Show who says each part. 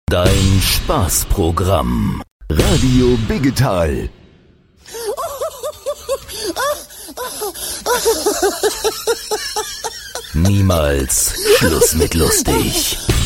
Speaker 1: Dein Spaßprogramm. Radio Biggetal. Niemals Schluss mit lustig.